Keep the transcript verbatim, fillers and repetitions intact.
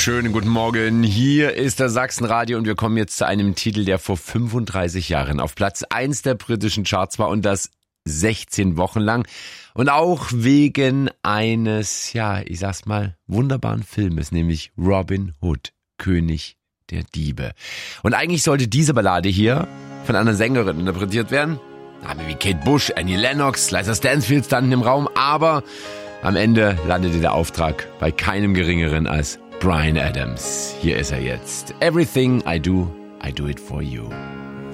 Schönen guten Morgen, hier ist das Sachsenradio und wir kommen jetzt zu einem Titel, der vor fünfunddreißig Jahren auf Platz eins der britischen Charts war und das sechzehn Wochen lang. Und auch wegen eines, ja, ich sag's mal, wunderbaren Filmes, nämlich Robin Hood, König der Diebe. Und eigentlich sollte diese Ballade hier von einer Sängerin interpretiert werden. Namen wie Kate Bush, Annie Lennox, Liza Stansfield standen im Raum, aber am Ende landete der Auftrag bei keinem geringeren als Bryan Adams. Hier ist er jetzt. Everything I do, I do it for you.